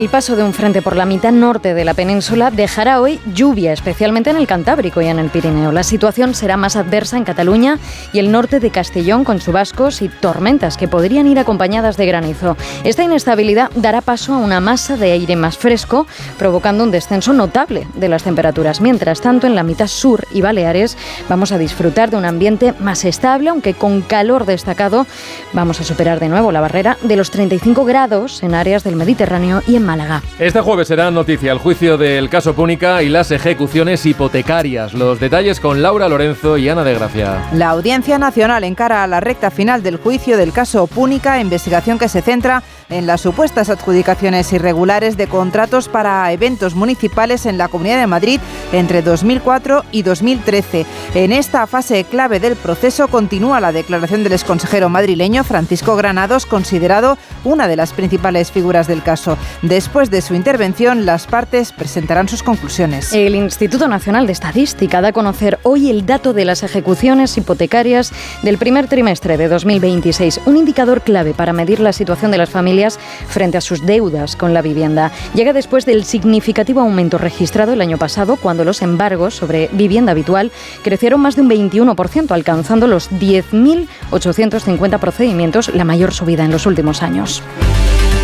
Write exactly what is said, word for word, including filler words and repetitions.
El paso de un frente por la mitad norte de la península dejará hoy lluvia, especialmente en el Cantábrico y en el Pirineo. La situación será más adversa en Cataluña y el norte de Castellón, con chubascos y tormentas que podrían ir acompañadas de granizo. Esta inestabilidad dará paso a una masa de aire más fresco, provocando un descenso notable de las temperaturas. Mientras tanto, en la mitad sur y Baleares vamos a disfrutar de un ambiente más estable, aunque con calor destacado. Vamos a superar de nuevo la barrera de los treinta y cinco grados en áreas del Mediterráneo y en Málaga. Este jueves será noticia el juicio del caso Púnica y las ejecuciones hipotecarias. Los detalles con Laura Lorenzo y Ana de Gracia. La Audiencia Nacional encara a la recta final del juicio del caso Púnica, investigación que se centra en las supuestas adjudicaciones irregulares de contratos para eventos municipales en la Comunidad de Madrid entre dos mil cuatro y dos mil trece. En esta fase clave del proceso continúa la declaración del exconsejero madrileño Francisco Granados, considerado una de las principales figuras del caso. Después de su intervención, las partes presentarán sus conclusiones. El Instituto Nacional de Estadística da a conocer hoy el dato de las ejecuciones hipotecarias del primer trimestre de dos mil veintiséis, un indicador clave para medir la situación de las familias frente a sus deudas con la vivienda. Llega después del significativo aumento registrado el año pasado, cuando los embargos sobre vivienda habitual crecieron más de un veintiuno por ciento, alcanzando los diez mil ochocientos cincuenta procedimientos, la mayor subida en los últimos años.